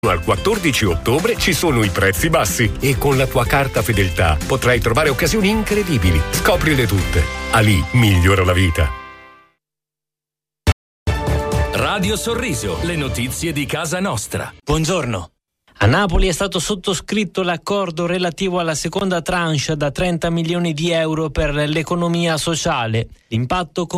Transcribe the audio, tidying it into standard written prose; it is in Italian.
Fino al 14 ottobre ci sono i prezzi bassi e con la tua carta fedeltà potrai trovare occasioni incredibili. Scoprile tutte. Ali migliora la vita. Radio Sorriso, le notizie di casa nostra. Buongiorno. A Napoli è stato sottoscritto l'accordo relativo alla seconda tranche da 30 milioni di euro per l'economia sociale. L'impatto